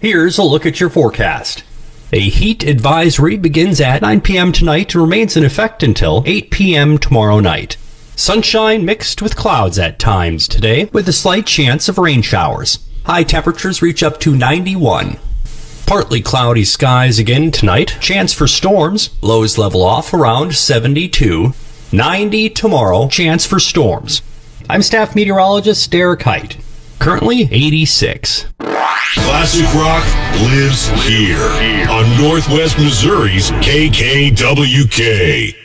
Here's a look at your forecast. A heat advisory begins at 9 p.m. tonight and remains in effect until 8 p.m. tomorrow night. Sunshine mixed with clouds at times today, with a slight chance of rain showers. High temperatures reach up to 91. Partly cloudy skies again tonight. Chance for storms. Lows level off around 72. 90 tomorrow. Chance for storms. I'm staff meteorologist Derek Height. Currently 86. Classic rock lives here on Northwest Missouri's KKWK.